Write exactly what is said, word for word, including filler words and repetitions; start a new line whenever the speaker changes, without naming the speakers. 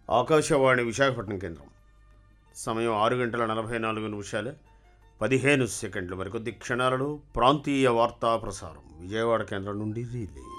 ఆకాశవాణి విశాఖపట్నం కేంద్రం. సమయం ఆరు గంటల నలభై నాలుగు నిమిషాలు పదిహేను సెకండ్లు. మరికొద్ది క్షణాలలో ప్రాంతీయ వార్తా ప్రసారం విజయవాడ కేంద్రం నుండి రిలే.